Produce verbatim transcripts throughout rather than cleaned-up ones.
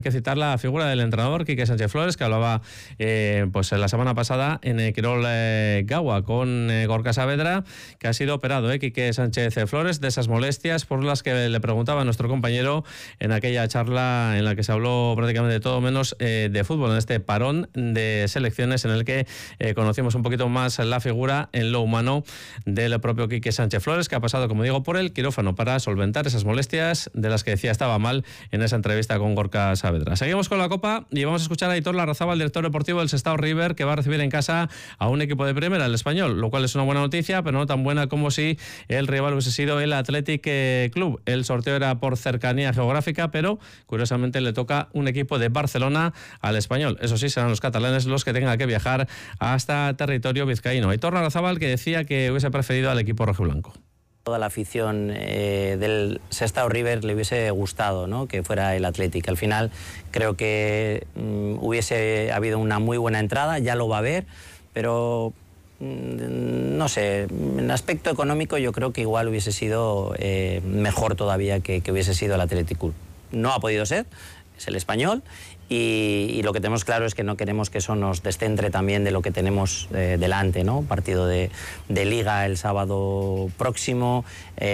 que citar la figura del entrenador Quique Sánchez Flores, que hablaba eh, pues la semana pasada en eh, Quirol eh, Gaua con eh, Gorka Saavedra, que ha sido operado, eh, Quique Sánchez Flores, de esas molestias por las que le preguntaba a nuestro compañero en aquella charla en la que se habló prácticamente de todo menos eh, de fútbol, en este parón de selecciones en el que eh, conocimos un poquito más la figura en lo humano del propio Quique Sánchez Flores, que ha pasado, como digo, por el quirófano para solventar esas molestias de las que decía estaba mal en esa entrevista con Gorka Saavedra. Seguimos con la Copa y vamos a escuchar a Aitor Larrazábal, director deportivo del Sestao River, que va a recibir en casa a un equipo de primera, el Español, lo cual es una buena noticia, pero no tan buena como si el rival hubiese sido el Athletic Club. El sorteo era por cercanía geográfica, pero curiosamente le toca un equipo de Barcelona al Español. Eso sí, serán los catalanes los que tengan que viajar hasta territorio vizcaíno. Aitor Larrazábal, que decía que hubiese preferido al equipo rojiblanco. Toda la afición eh, del Sestao River le hubiese gustado, ¿no?, que fuera el Athletic. Al final creo que mm, hubiese habido una muy buena entrada, ya lo va a haber, pero mm, no sé, en aspecto económico yo creo que igual hubiese sido eh, mejor todavía que, que hubiese sido el Athletic Club. No ha podido ser, es el Español. Y, y lo que tenemos claro es que no queremos que eso nos descentre también de lo que tenemos eh, delante, ¿no? Partido de, de Liga el sábado próximo,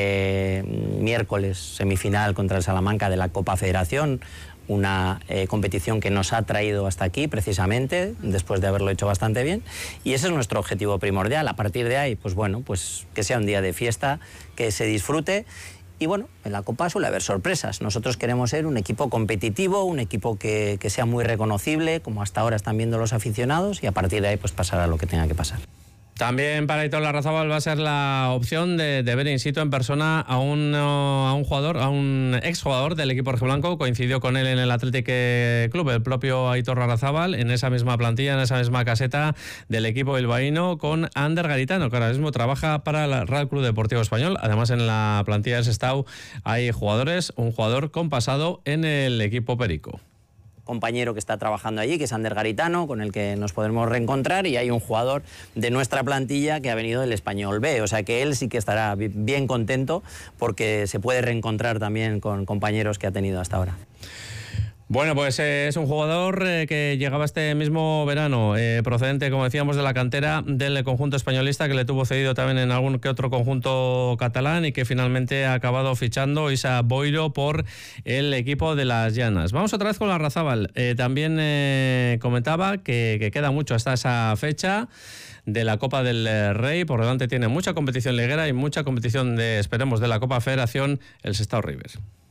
eh, miércoles semifinal contra el Salamanca de la Copa Federación, una eh, competición que nos ha traído hasta aquí precisamente, después de haberlo hecho bastante bien, y ese es nuestro objetivo primordial. A partir de ahí, pues bueno, pues que sea un día de fiesta, que se disfrute. Y bueno, en la Copa suele haber sorpresas. Nosotros queremos ser un equipo competitivo, un equipo que, que sea muy reconocible, como hasta ahora están viendo los aficionados, y a partir de ahí pues pasará lo que tenga que pasar. También para Aitor Larrazábal va a ser la opción de, de ver in situ en persona a un, a un jugador, a un exjugador del equipo rojiblanco. Coincidió con él en el Athletic Club, el propio Aitor Larrazábal, en esa misma plantilla, en esa misma caseta del equipo bilbaíno, con Ander Garitano, que ahora mismo trabaja para el Real Club Deportivo Español. Además, en la plantilla del Sestao hay jugadores, un jugador con pasado en el equipo perico. Compañero que está trabajando allí, que es Ander Garitano, con el que nos podremos reencontrar, y hay un jugador de nuestra plantilla que ha venido del Español B, o sea que él sí que estará bien contento porque se puede reencontrar también con compañeros que ha tenido hasta ahora. Bueno, pues eh, es un jugador eh, que llegaba este mismo verano, eh, procedente, como decíamos, de la cantera del conjunto españolista, que le tuvo cedido también en algún que otro conjunto catalán y que finalmente ha acabado fichando Isa Boiro por el equipo de las Llanas. Vamos otra vez con Larrazábal. Eh, también eh, comentaba que, que queda mucho hasta esa fecha de la Copa del Rey. Por delante tiene mucha competición liguera y mucha competición, de esperemos, de la Copa Federación, el Sestao River.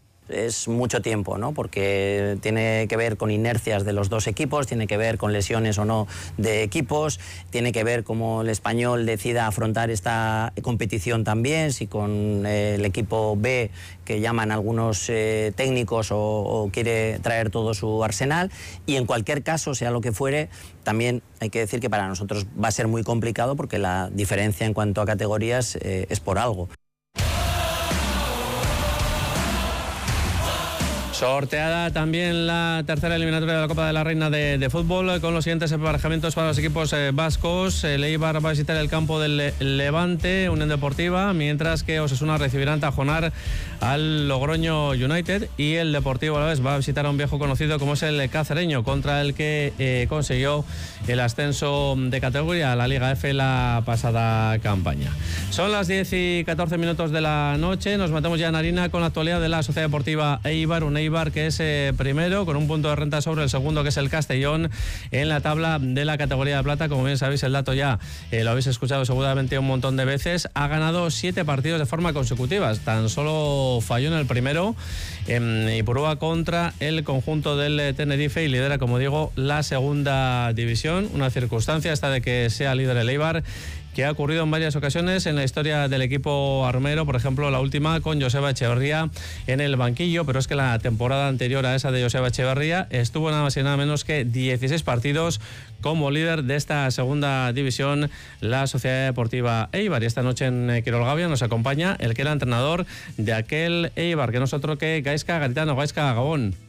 Es mucho tiempo, ¿no?, porque tiene que ver con inercias de los dos equipos, tiene que ver con lesiones o no de equipos, tiene que ver cómo el Español decida afrontar esta competición también, si con eh, el equipo B, que llaman algunos eh, técnicos, o, o quiere traer todo su arsenal. Y en cualquier caso, sea lo que fuere, también hay que decir que para nosotros va a ser muy complicado porque la diferencia en cuanto a categorías eh, es por algo. Sorteada también la tercera eliminatoria de la Copa de la Reina de, de Fútbol, con los siguientes emparejamientos para los equipos eh, vascos. El Eibar va a visitar el campo del Le Levante, Unión Deportiva, mientras que Osasuna recibirán tajonar al Logroño United, y el Deportivo Alavés va a visitar a un viejo conocido como es el Cacereño, contra el que eh, consiguió el ascenso de categoría a la Liga F la pasada campaña. Son las diez y catorce minutos de la noche, nos metemos ya en harina con la actualidad de la Sociedad Deportiva Eibar, un Eibar que es eh, primero con un punto de renta sobre el segundo, que es el Castellón, en la tabla de la categoría de plata. Como bien sabéis, el dato ya eh, lo habéis escuchado seguramente un montón de veces. Ha ganado siete partidos de forma consecutiva, tan solo falló en el primero, en Ipurúa contra el conjunto del Tenerife, y lidera, como digo, la segunda división. Una circunstancia esta de que sea líder el Eibar, que ha ocurrido en varias ocasiones en la historia del equipo armero, por ejemplo la última con Joseba Echeverría en el banquillo, pero es que la temporada anterior a esa de Joseba Echeverría estuvo nada más y nada menos que dieciséis partidos como líder de esta segunda división, la Sociedad Deportiva Eibar. Y esta noche en Quirol Gaua nos acompaña el que era entrenador de aquel Eibar, que no es otro que Gaizka Garitano. Gaizka, Gabón.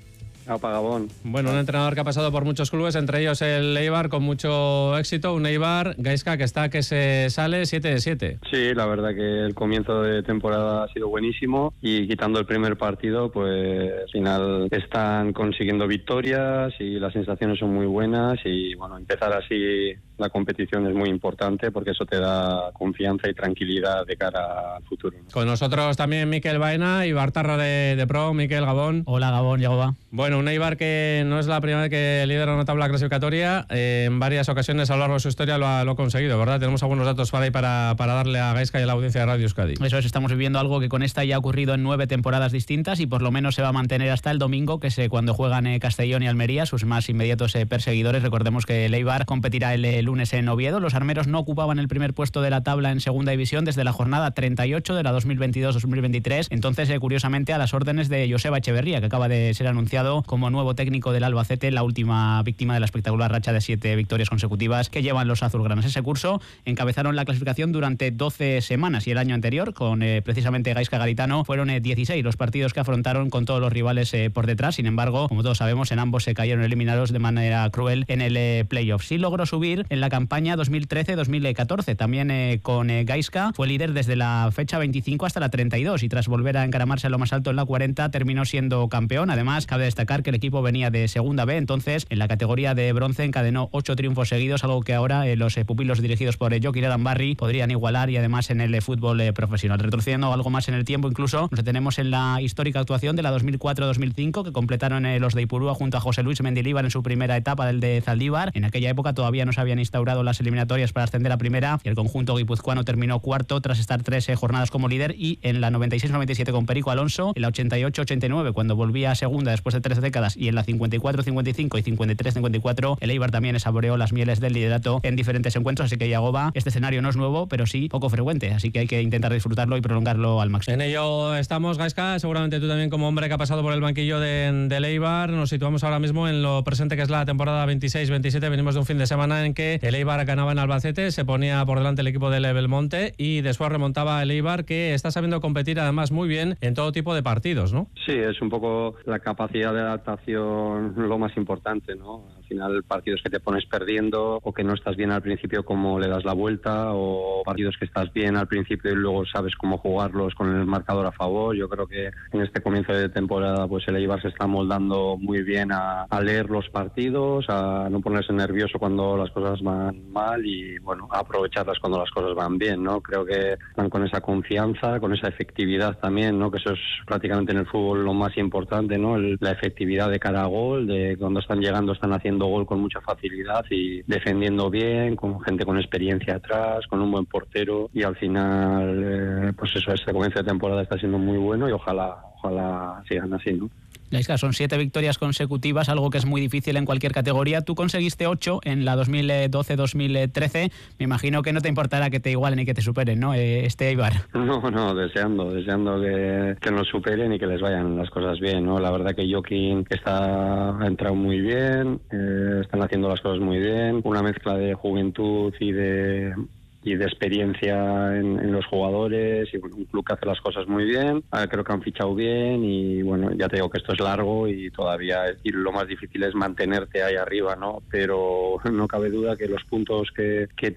Apa, Gabón. Bueno, un entrenador que ha pasado por muchos clubes, entre ellos el Eibar, con mucho éxito. Un Eibar, Gaizka, que está que se sale siete de siete. Sí, la verdad que el comienzo de temporada ha sido buenísimo y quitando el primer partido, pues al final están consiguiendo victorias y las sensaciones son muy buenas y bueno, empezar así la competición es muy importante porque eso te da confianza y tranquilidad de cara al futuro. Con nosotros también Mikel Baena y Bartarra de, de Pro. Mikel, Gabón. Hola, Gabón, Yagoba. Bueno, un Eibar que no es la primera vez que lidera una tabla clasificatoria, eh, en varias ocasiones a lo largo de su historia lo ha, lo ha conseguido, ¿verdad? Tenemos algunos datos para, para, para darle a Gaizka y a la audiencia de Radio Euskadi. Eso es, estamos viviendo algo que con esta ya ha ocurrido en nueve temporadas distintas y por lo menos se va a mantener hasta el domingo, que es eh, cuando juegan eh, Castellón y Almería, sus más inmediatos eh, perseguidores. Recordemos que el Eibar competirá el eh, lunes en Oviedo. Los armeros no ocupaban el primer puesto de la tabla en segunda división desde la jornada treinta y ocho de la dos mil veintidós dos mil veintitrés. Entonces, eh, curiosamente, a las órdenes de Joseba Echeverría, que acaba de ser anunciado como nuevo técnico del Albacete, la última víctima de la espectacular racha de siete victorias consecutivas que llevan los azulgranas. Ese curso encabezaron la clasificación durante doce semanas y el año anterior, con eh, precisamente Gaizka Garitano, fueron eh, dieciséis los partidos que afrontaron con todos los rivales eh, por detrás. Sin embargo, como todos sabemos, en ambos se cayeron eliminados de manera cruel en el eh, playoff. Sí logró subir en la campaña dos mil trece dos mil catorce, también eh, con eh, Gaizka, fue líder desde la fecha veinticinco hasta la treinta y dos y tras volver a encaramarse a lo más alto en la cuarenta terminó siendo campeón. Además, cabe destacar que el equipo venía de segunda B, entonces en la categoría de bronce encadenó ocho triunfos seguidos, algo que ahora eh, los eh, pupilos dirigidos por eh, Jokin Arambarri podrían igualar y además en el eh, fútbol eh, profesional. Retrocediendo algo más en el tiempo, incluso nos detenemos en la histórica actuación de la dos mil cuatro dos mil cinco que completaron eh, los de Ipurúa junto a José Luis Mendilibar en su primera etapa del de Zaldívar. En aquella época todavía no se habían instaurado las eliminatorias para ascender a primera y el conjunto guipuzcoano terminó cuarto tras estar tres eh, jornadas como líder, y en la noventa y seis noventa y siete con Perico Alonso, en la ochenta y ocho ochenta y nueve cuando volvía a segunda después de tres décadas y en la cincuenta y cuatro cincuenta y cinco y cincuenta y tres cincuenta y cuatro el Eibar también saboreó las mieles del liderato en diferentes encuentros, así que Yagoba, este escenario no es nuevo pero sí poco frecuente, así que hay que intentar disfrutarlo y prolongarlo al máximo. En ello estamos, Gaizka, seguramente tú también como hombre que ha pasado por el banquillo de, del Eibar. Nos situamos ahora mismo en lo presente que es la temporada veintiséis veintisiete. Venimos de un fin de semana en que el Eibar ganaba en Albacete, se ponía por delante el equipo del Belmonte y después remontaba el Eibar, que está sabiendo competir además muy bien en todo tipo de partidos, ¿no? Sí, es un poco la capacidad de adaptación lo más importante, ¿no? Al final, partidos que te pones perdiendo o que no estás bien al principio, cómo le das la vuelta, o partidos que estás bien al principio y luego sabes cómo jugarlos con el marcador a favor. Yo creo que en este comienzo de temporada pues el Eibar se está moldando muy bien a, a leer los partidos, a no ponerse nervioso cuando las cosas van mal y bueno, a aprovecharlas cuando las cosas van bien, ¿no? Creo que están con esa confianza, con esa efectividad también, ¿no? Que eso es prácticamente en el fútbol lo más importante, ¿no? El, la efectividad de cara a gol, de cuando están llegando están haciendo gol con mucha facilidad y defendiendo bien, con gente con experiencia atrás, con un buen portero, y al final eh, pues eso, este comienzo de temporada está siendo muy bueno y ojalá ojalá sigan así, ¿no? Gaizka, son siete victorias consecutivas, algo que es muy difícil en cualquier categoría. Tú conseguiste ocho en la dos mil doce dos mil trece. Me imagino que no te importará que te igualen y que te superen, ¿no? Eh, este Eibar. No, no, deseando, deseando que, que nos superen y que les vayan las cosas bien, ¿no? La verdad que Jokin está, ha entrado muy bien, eh, están haciendo las cosas muy bien, una mezcla de juventud y de... y de experiencia en, en los jugadores, y bueno, un club que hace las cosas muy bien. Ahora creo que han fichado bien y bueno, ya te digo que esto es largo y todavía y lo más difícil es mantenerte ahí arriba, ¿no? Pero no cabe duda que los puntos que, que